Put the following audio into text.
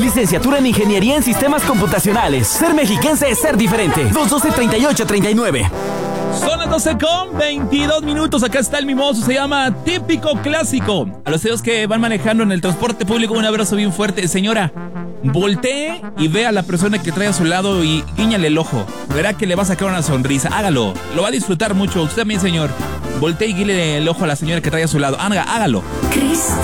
Licenciatura en Ingeniería en Sistemas Computacionales. Ser mexiquense es ser diferente. 212-3839. Son las 12:22. Acá está el mimoso, se llama Típico Clásico. A los tíos que van manejando en el transporte público, un abrazo bien fuerte. Señora, voltee y ve a la persona que trae a su lado y guíñale el ojo. Verá que le va a sacar una sonrisa. Hágalo, lo va a disfrutar mucho. Usted también, señor. Voltee y guíñale el ojo a la señora que trae a su lado. Hágalo.